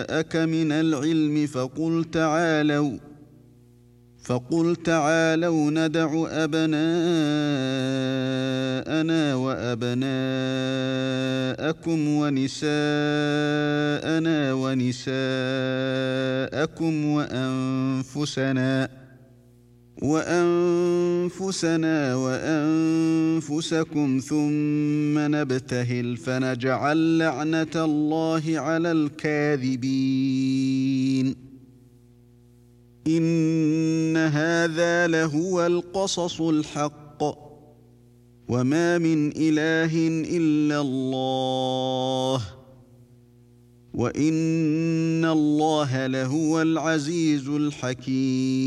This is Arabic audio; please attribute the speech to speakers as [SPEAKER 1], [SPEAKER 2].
[SPEAKER 1] جاءك من العلم فقل تعالوا ندع أبناءنا وأبناءكم ونساءنا ونساءكم وأنفسنا وأنفسكم ثم نبتهل فنجعل لعنة الله على الكاذبين إن هذا لهو القصص الحق وما من إله إلا الله وإن الله لهو العزيز الحكيم